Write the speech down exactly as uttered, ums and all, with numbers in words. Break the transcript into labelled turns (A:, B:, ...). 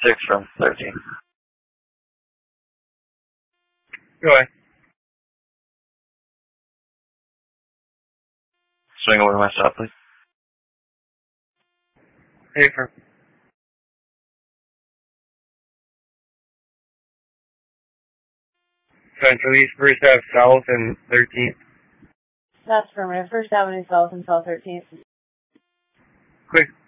A: six from thirteen.
B: Go ahead.
A: Swing over to my stop, please.
B: Hey, for Central East, First Ave South and thirteenth.
C: That's affirmative. First Avenue South and South thirteenth.
B: Quick.